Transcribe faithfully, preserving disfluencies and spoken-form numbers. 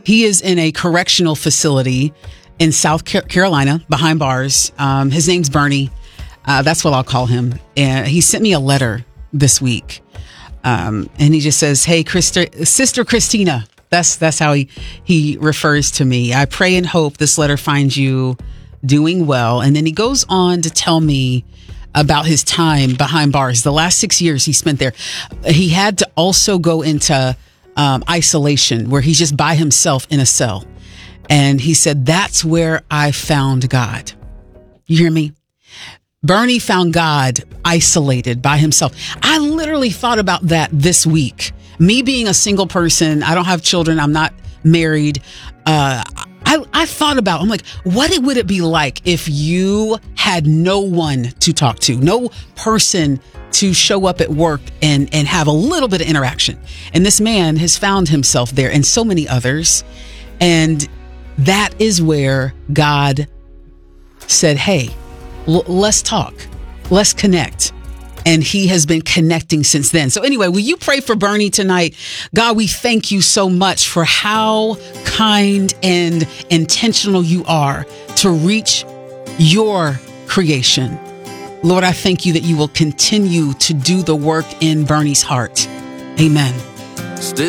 He is in a correctional facility in South Carolina, behind bars. Um, his name's Bernie. Uh, that's what I'll call him. And he sent me a letter this week. Um, and he just says, "Hey, Christi- Sister Christina." That's that's how he, he refers to me. "I pray and hope this letter finds you doing well." And then he goes on to tell me about his time behind bars. The last six years he spent there. He had to also go into um, isolation, where he's just by himself in a cell. And he said, "That's where I found God." You hear me? Bernie found God isolated by himself. I literally thought about that this week. Me being a single person, I don't have children, I'm not married. Uh, I, I thought about, I'm like, what it, would it be like if you had no one to talk to, no person to show up at work and, and have a little bit of interaction? And this man has found himself there, and so many others. And that is where God said, "Hey, l- let's talk. Let's connect." And he has been connecting since then. So anyway, will you pray for Bernie tonight? God, we thank you so much for how kind and intentional you are to reach your creation. Lord, I thank you that you will continue to do the work in Bernie's heart. Amen. Still